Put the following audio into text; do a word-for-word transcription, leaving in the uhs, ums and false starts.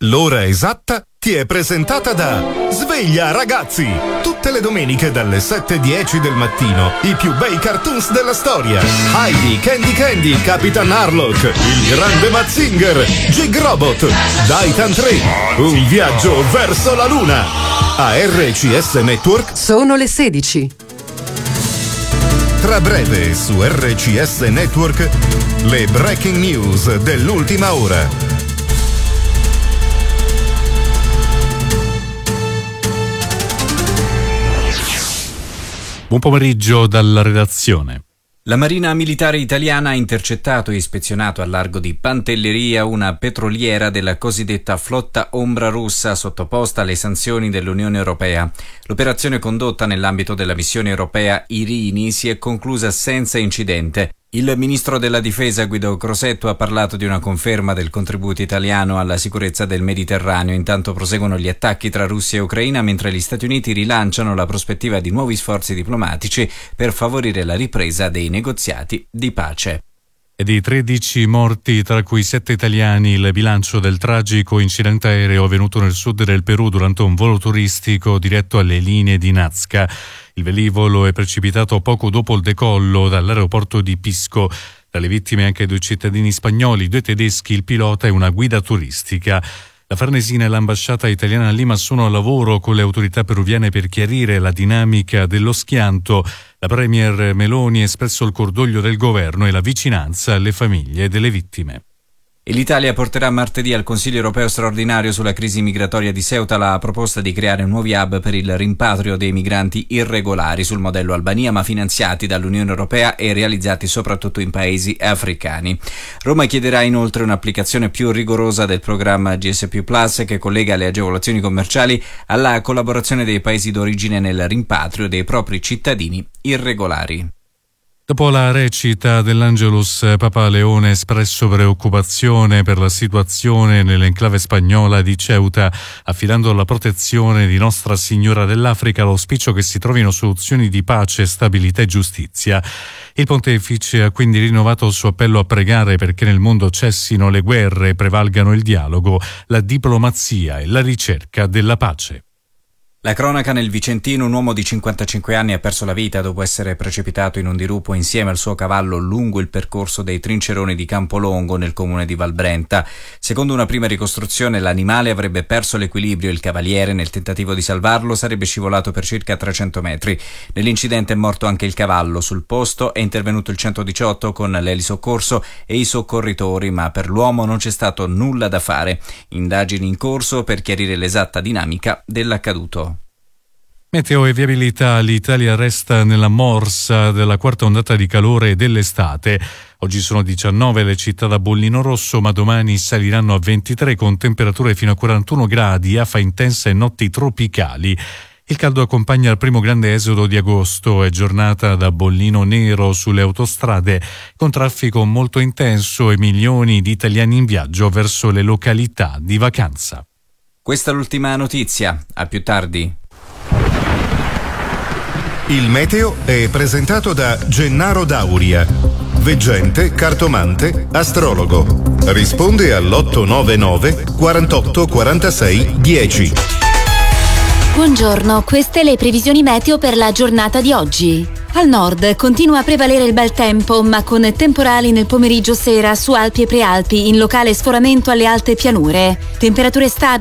L'ora esatta ti è presentata da Sveglia Ragazzi! Tutte le domeniche dalle sette e dieci del mattino i più bei cartoons della storia. Heidi, Candy Candy, Capitan Harlock, il grande Mazinger, Jig Robot, Daitan tre, un viaggio verso la luna. A R C S Network sono le sedici. Tra breve su R C S Network le breaking news dell'ultima ora. Buon pomeriggio dalla redazione. La Marina Militare Italiana ha intercettato e ispezionato al largo di Pantelleria una petroliera della cosiddetta flotta ombra russa sottoposta alle sanzioni dell'Unione Europea. L'operazione condotta nell'ambito della missione europea Irini si è conclusa senza incidente. Il ministro della Difesa Guido Crosetto ha parlato di una conferma del contributo italiano alla sicurezza del Mediterraneo. Intanto proseguono gli attacchi tra Russia e Ucraina, mentre gli Stati Uniti rilanciano la prospettiva di nuovi sforzi diplomatici per favorire la ripresa dei negoziati di pace. E di tredici morti, tra cui sette italiani, il bilancio del tragico incidente aereo avvenuto nel sud del Perù durante un volo turistico diretto alle linee di Nazca. Il velivolo è precipitato poco dopo il decollo dall'aeroporto di Pisco. Tra le vittime anche due cittadini spagnoli, due tedeschi, il pilota e una guida turistica. La Farnesina e l'ambasciata italiana a Lima sono a lavoro con le autorità peruviane per chiarire la dinamica dello schianto. La premier Meloni ha espresso il cordoglio del governo e la vicinanza alle famiglie delle vittime. E l'Italia porterà martedì al Consiglio europeo straordinario sulla crisi migratoria di Ceuta la proposta di creare nuovi hub per il rimpatrio dei migranti irregolari sul modello Albania, ma finanziati dall'Unione Europea e realizzati soprattutto in paesi africani. Roma chiederà inoltre un'applicazione più rigorosa del programma G S P Plus, che collega le agevolazioni commerciali alla collaborazione dei paesi d'origine nel rimpatrio dei propri cittadini irregolari. Dopo la recita dell'Angelus, Papa Leone ha espresso preoccupazione per la situazione nell'enclave spagnola di Ceuta, affidando alla protezione di Nostra Signora dell'Africa l'auspicio che si trovino soluzioni di pace, stabilità e giustizia. Il pontefice ha quindi rinnovato il suo appello a pregare perché nel mondo cessino le guerre e prevalgano il dialogo, la diplomazia e la ricerca della pace. La cronaca nel Vicentino: un uomo di cinquantacinque anni ha perso la vita dopo essere precipitato in un dirupo insieme al suo cavallo lungo il percorso dei Trinceroni di Campolongo nel comune di Valbrenta. Secondo una prima ricostruzione, l'animale avrebbe perso l'equilibrio e il cavaliere, nel tentativo di salvarlo, sarebbe scivolato per circa trecento metri. Nell'incidente è morto anche il cavallo. Sul posto è intervenuto il centodiciotto con l'elisoccorso e i soccorritori, ma per l'uomo non c'è stato nulla da fare. Indagini in corso per chiarire l'esatta dinamica dell'accaduto. Meteo e viabilità: l'Italia resta nella morsa della quarta ondata di calore dell'estate. Oggi sono diciannove le città da bollino rosso, ma domani saliranno a ventitré con temperature fino a quarantuno gradi, afa intensa e notti tropicali. Il caldo accompagna il primo grande esodo di agosto e giornata da bollino nero sulle autostrade, con traffico molto intenso e milioni di italiani in viaggio verso le località di vacanza. Questa è l'ultima notizia. A più tardi. Il meteo è presentato da Gennaro Dauria, veggente, cartomante, astrologo. Risponde all'otto nove nove quarantotto quarantasei dieci. Buongiorno, queste le previsioni meteo per la giornata di oggi. Al nord continua a prevalere il bel tempo, ma con temporali nel pomeriggio sera su Alpi e Prealpi, in locale sforamento alle alte pianure. Temperature stabili